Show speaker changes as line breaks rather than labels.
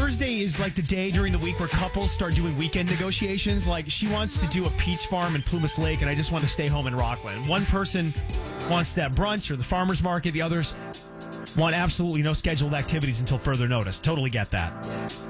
Thursday is like the day during the week where couples start doing weekend negotiations. Like, she wants to do a peach farm in Plumas Lake, and I just want to stay home in Rockland. One person wants that brunch or the farmer's market. The others want absolutely no scheduled activities until further notice. Totally get that.